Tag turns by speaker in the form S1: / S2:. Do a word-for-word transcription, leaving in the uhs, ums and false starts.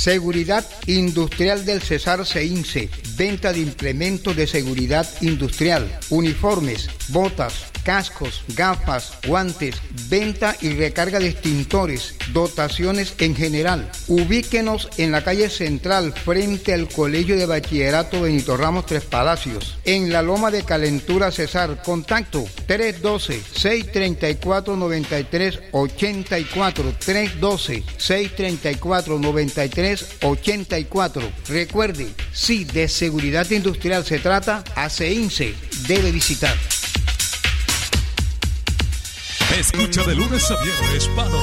S1: Seguridad Industrial del Cesar CEINCE. Venta de implementos de seguridad industrial, uniformes, botas, cascos, gafas, guantes, venta y recarga de extintores, dotaciones en general. Ubíquenos en la calle Central, frente al Colegio de Bachillerato Benito Ramos Tres Palacios, en la Loma de Calentura Cesar. Contacto tres uno dos, seis tres cuatro, nueve tres ocho cuatro, tres uno dos, seis tres cuatro, nueve tres ocho cuatro. Recuerde, si de seguridad industrial se trata, a CEINCE debe visitar.
S2: Escucha de lunes a viernes Panorama